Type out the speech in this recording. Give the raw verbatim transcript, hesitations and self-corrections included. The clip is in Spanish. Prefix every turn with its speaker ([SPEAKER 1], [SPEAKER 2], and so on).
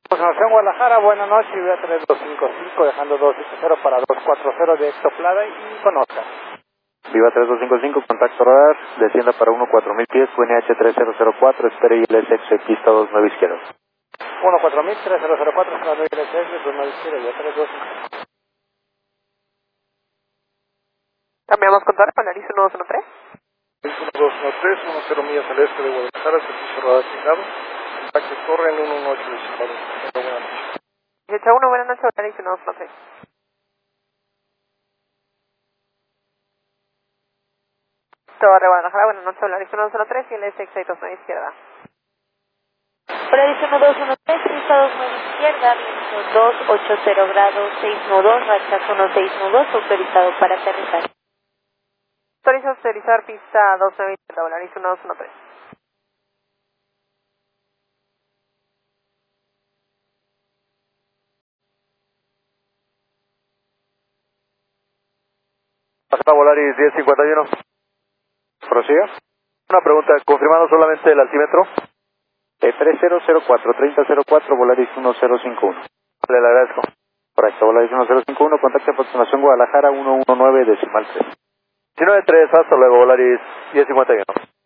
[SPEAKER 1] Aproximación Guadalajara, buenas noches, Viva tres dos cinco cinco, dejando dos siete cero para dos cuatro cero de Exoplada y con Oscar.
[SPEAKER 2] Viva tres dos cinco cinco, contacto radar, descienda para uno cuatro mil pies, Q N H tres cero cero cuatro, espere I L S X, pista dos nueve izquierda.
[SPEAKER 1] uno cuatro mil, tres cero cero cuatro, para nueve I L S X, dos nueve izquierda, Viva tres dos cinco.
[SPEAKER 3] Cambiamos control, Polaris uno dos uno tres.
[SPEAKER 1] uno dos uno tres, uno cero millas al este de Guadalajara, servicio radar asignado. Contacto corre en uno uno ocho decimal. Buenas noches.
[SPEAKER 3] dieciocho uno, buenas noches, Polaris uno dos uno tres. Torre Guadalajara, buenas noches, Polaris uno dos uno tres y el S X dos nueve izquierda.
[SPEAKER 4] Polaris uno dos uno tres, pista dos nueve izquierda, viento dos ochenta grados, seis nudos, rachas uno seis nudos, autorizado para aterrizar.
[SPEAKER 3] Autoriza autorizar pista dos nueve izquierda, Polaris uno dos uno tres.
[SPEAKER 2] Hasta Volaris diez cincuenta y uno.
[SPEAKER 1] Prosiga.
[SPEAKER 2] Una pregunta, confirmando solamente el altímetro.
[SPEAKER 1] Eh, tres cero cero cuatro, treinta cero cuatro, Volaris uno cero cinco uno.
[SPEAKER 2] Le agradezco.
[SPEAKER 1] Correcto, Volaris uno cero cinco uno, contacto aproximación Guadalajara uno uno nueve decimal tres.
[SPEAKER 2] diecinueve tres, hasta luego, Volaris diez cincuenta y uno.